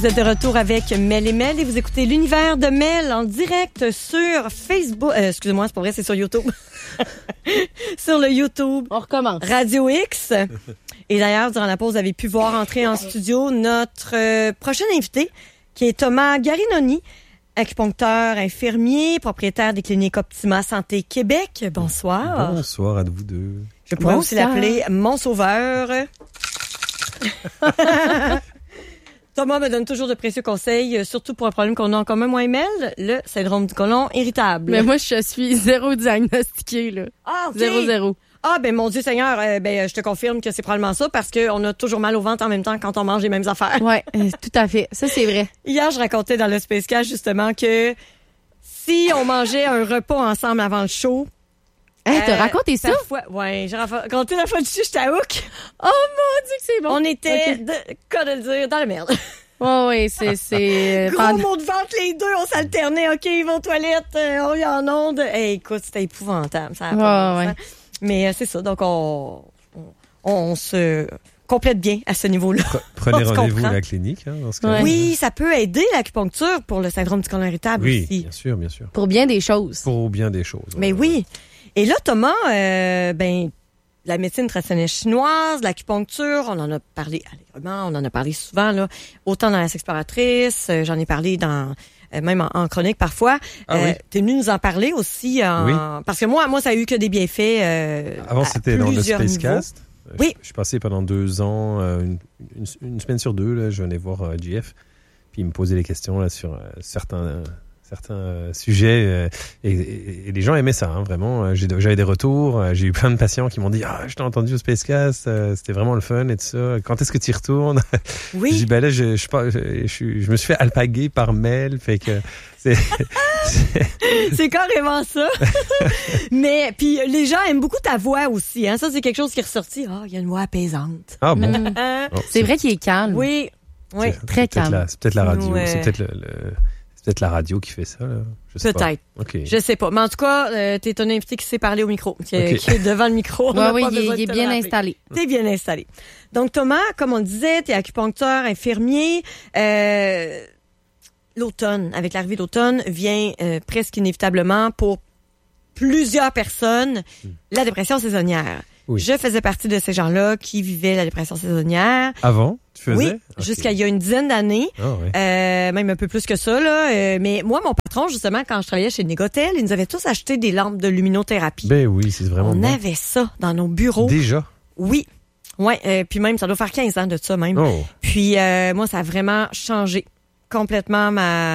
Vous êtes de retour avec Mel et Mel et vous écoutez l'univers de Mel en direct sur Facebook. Excusez-moi, c'est pas vrai, c'est sur YouTube. Sur le YouTube. On recommence. Radio X. Et d'ailleurs, durant la pause, vous avez pu voir entrer en studio notre prochain invité, qui est Thomas Garinoni, acupuncteur, infirmier, propriétaire des cliniques Optima Santé Québec. Bonsoir. Bonsoir à vous deux. Je pourrais aussi l'appeler mon sauveur. Thomas me donne toujours de précieux conseils, surtout pour un problème qu'on a en commun, moi et Mel, le syndrome du côlon irritable. Mais moi, je suis zéro diagnostiquée, là. Ah, OK. 0-0. Ah, ben mon Dieu Seigneur, je te confirme que c'est probablement ça parce qu'on a toujours mal au ventre en même temps quand on mange les mêmes affaires. Ouais, tout à fait. Ça, c'est vrai. Hier, je racontais dans le Spacecast justement que si on mangeait un repas ensemble avant le show... T'as raconté ça? Parfois, ouais, j'ai raconté la fois dessus, j'étais à hook. Oh mon Dieu que c'est bon. On était, Okay. quoi de le dire, dans la merde. Oh, oui, c'est... Gros mot de ventre, les deux, on s'alternait. OK, ils vont aux toilettes, on est en onde. Hey, écoute, c'était épouvantable. Ça a pas de bon sens. Mais c'est ça, donc on se complète bien à ce niveau-là. Prenez rendez-vous à la clinique. Dans ce cas-là. Oui, ça peut aider l'acupuncture pour le syndrome du côlon irritable oui, aussi. Bien sûr, bien sûr. Pour bien des choses. Pour bien des choses. Mais oui. Et là, Thomas, la médecine traditionnelle chinoise, l'acupuncture, on en a parlé allègrement, on en a parlé souvent, là, autant dans la Sexploratrice, j'en ai parlé dans même en chronique parfois. Oui. T'es venu nous en parler aussi, parce que moi, ça a eu que des bienfaits. Avant, c'était dans le Spacecast. Oui. Je suis passé pendant 2 ans, une semaine sur 2, là, je venais voir JF, puis il me posait des questions là, sur certains sujets et les gens aimaient ça, hein, vraiment. J'avais des retours, j'ai eu plein de patients qui m'ont dit je t'ai entendu au Spacecast, c'était vraiment le fun et tout ça. Quand est-ce que tu y retournes? Oui. J'ai dit là je me suis fait alpaguer par Mel, fait que c'est c'est carrément ça. Mais puis les gens aiment beaucoup ta voix aussi, hein. Ça c'est quelque chose qui est ressorti. Il y a une voix apaisante. Ah bon. C'est vrai qu'il est calme. Oui. Très calme. C'est peut-être la radio, Ouais. c'est peut-être la radio qui fait ça, là. Je sais Peut-être. Pas. Okay. Je sais pas. Mais en tout cas, t'es un invité qui sait parler au micro, qui est devant le micro. Oui, il est bien installé. T'es bien installé. Donc, Thomas, comme on le disait, t'es acupuncteur, infirmier. L'automne, avec l'arrivée de l'automne, vient presque inévitablement pour plusieurs personnes la dépression saisonnière. Oui. Je faisais partie de ces gens-là qui vivaient la dépression saisonnière. Avant, tu faisais? Oui, Okay. jusqu'à il y a une dizaine d'années. Oh, oui. Même un peu plus que ça, là. Mais moi, mon patron, justement, quand je travaillais chez Négotel, il nous avait tous acheté des lampes de luminothérapie. Ben oui, c'est vraiment On bon. avait ça dans nos bureaux. Déjà? Oui. Ouais, puis même, ça doit faire 15 ans de ça même. Oh. Puis moi, ça a vraiment changé complètement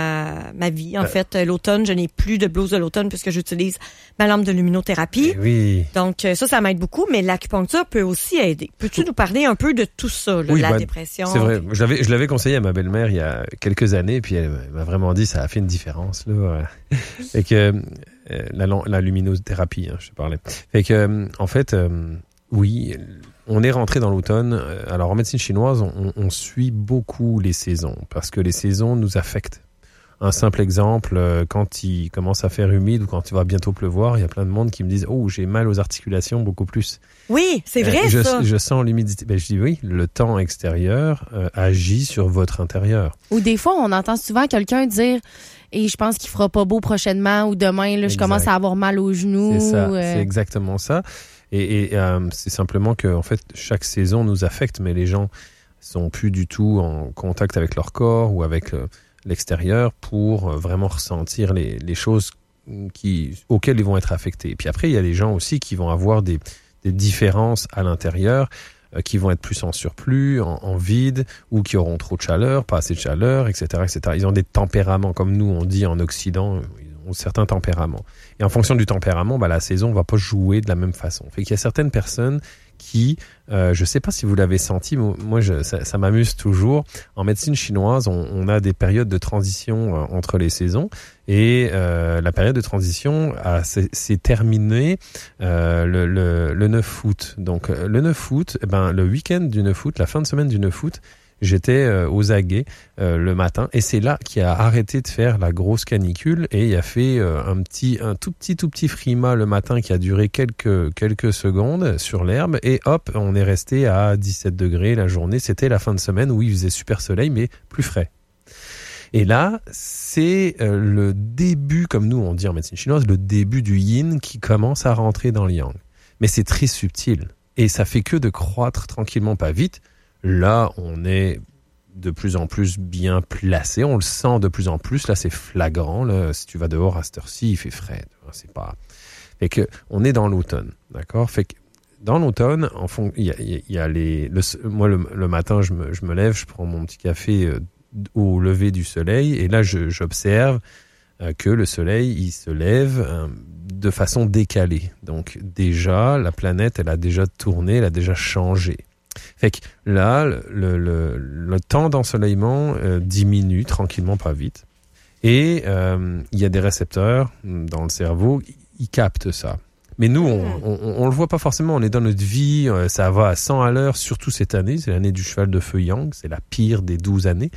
ma vie. En fait, l'automne, je n'ai plus de blouse de l'automne puisque j'utilise ma lampe de luminothérapie. Ben oui. Donc ça m'aide beaucoup, mais l'acupuncture peut aussi aider. Peux-tu nous parler un peu de tout ça, là, Oui, la dépression? C'est vrai. Je l'avais conseillé à ma belle-mère il y a quelques années, puis elle m'a vraiment dit ça a fait une différence, là. Et que la luminothérapie, je te parlais. Fait que en fait, oui. On est rentré dans l'automne. Alors en médecine chinoise, on suit beaucoup les saisons parce que les saisons nous affectent. Un simple exemple, quand il commence à faire humide ou quand il va bientôt pleuvoir, il y a plein de monde qui me disent j'ai mal aux articulations beaucoup plus. Oui, c'est vrai ça. Je sens l'humidité. Ben je dis oui, le temps extérieur agit sur votre intérieur. Ou des fois, on entend souvent quelqu'un dire et je pense qu'il fera pas beau prochainement ou demain là, je commence à avoir mal aux genoux. C'est ça, c'est exactement ça. Et c'est simplement que en fait chaque saison nous affecte, mais les gens sont plus du tout en contact avec leur corps ou avec l'extérieur pour vraiment ressentir les choses auxquelles ils vont être affectés. Et puis après, il y a des gens aussi qui vont avoir des différences à l'intérieur, qui vont être plus en surplus, en vide, ou qui auront trop de chaleur, pas assez de chaleur, etc., etc. Ils ont des tempéraments, comme nous on dit en Occident, ils ont certains tempéraments. Et en fonction du tempérament, la saison va pas jouer de la même façon. Fait qu'il y a certaines personnes qui, je sais pas si vous l'avez senti, moi ça m'amuse toujours. En médecine chinoise, on a des périodes de transition entre les saisons et la période de transition s'est terminée le 9 août. Donc le 9 août, le week-end du 9 août, la fin de semaine du 9 août, j'étais aux aguets le matin et c'est là qu'il a arrêté de faire la grosse canicule et il a fait un tout petit frima le matin qui a duré quelques secondes sur l'herbe et hop, on est resté à 17 degrés la journée. C'était la fin de semaine où il faisait super soleil mais plus frais. Et là, c'est le début, comme nous on dit en médecine chinoise, le début du yin qui commence à rentrer dans le yang. Mais c'est très subtil. Et ça fait que de croître tranquillement, pas vite. Là, on est de plus en plus bien placé. On le sent de plus en plus. Là, c'est flagrant. Là, si tu vas dehors à cette heure-ci, il fait frais. C'est pas. Fait que on est dans l'automne, d'accord. Fait que dans l'automne, il y a moi le matin, je me lève, je prends mon petit café au lever du soleil, et là, j'observe que le soleil, il se lève de façon décalée. Donc déjà, la planète, elle a déjà tourné, elle a déjà changé. Fait que là, le temps d'ensoleillement diminue tranquillement, pas vite. Et il y a des récepteurs dans le cerveau, ils captent ça. Mais nous, on le voit pas forcément. On est dans notre vie, ça va à 100 à l'heure, surtout cette année. C'est l'année du cheval de feu Yang, c'est la pire des 12 années.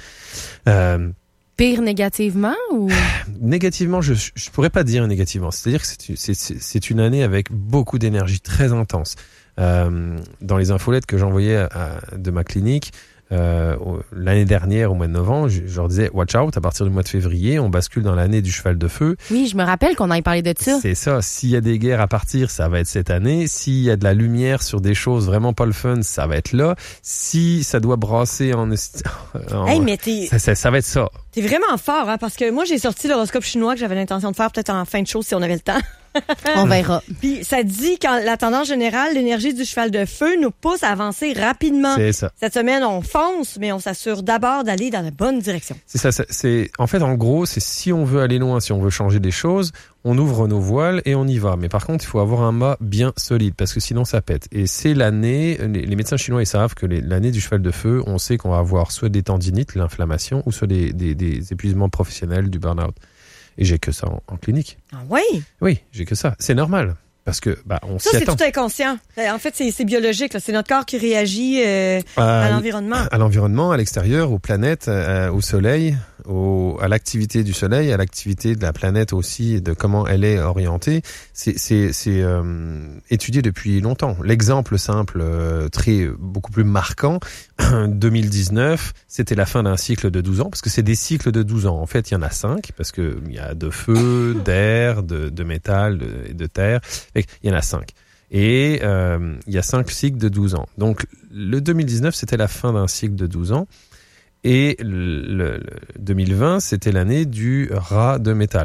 Pire négativement ou négativement, je pourrais pas dire négativement. C'est-à-dire que c'est une année avec beaucoup d'énergie, très intense. Dans les infolettes que j'envoyais de ma clinique l'année dernière au mois de novembre, je leur disais watch out, à partir du mois de février on bascule dans l'année du cheval de feu. Oui, je me rappelle qu'on avait parlé de ça. C'est ça, s'il y a des guerres à partir, ça va être cette année. S'il y a de la lumière sur des choses vraiment pas le fun, ça va être là. Si ça doit brasser hey, mais ça va être ça. T'es vraiment fort, hein, parce que moi j'ai sorti l'horoscope chinois que j'avais l'intention de faire peut-être en fin de show si on avait le temps. On verra. Puis ça dit quand la tendance générale, l'énergie du cheval de feu nous pousse à avancer rapidement. C'est ça. Cette semaine, on fonce, mais on s'assure d'abord d'aller dans la bonne direction. C'est ça. En fait, en gros, c'est si on veut aller loin, si on veut changer des choses, on ouvre nos voiles et on y va. Mais par contre, il faut avoir un mât bien solide parce que sinon ça pète. Et c'est l'année, les médecins chinois, ils savent que l'année du cheval de feu, on sait qu'on va avoir soit des tendinites, l'inflammation, ou soit des épuisements professionnels, du burn-out. Et j'ai que ça en clinique. Ah oui? Oui, j'ai que ça. C'est normal. Parce que, on s'y attend. Ça, c'est tout inconscient. En fait, c'est biologique, là. C'est notre corps qui réagit à l'environnement. À l'environnement, à l'extérieur, aux planètes, au soleil, à l'activité du soleil, à l'activité de la planète aussi, de comment elle est orientée. C'est étudié depuis longtemps. L'exemple simple, beaucoup plus marquant, 2019, c'était la fin d'un cycle de 12 ans, parce que c'est des cycles de 12 ans. En fait, il y en a 5, parce que il y a de feu, d'air, de métal et de terre. Il y en a 5. Et il y a 5 cycles de 12 ans. Donc, le 2019, c'était la fin d'un cycle de 12 ans. Et le 2020, c'était l'année du rat de métal.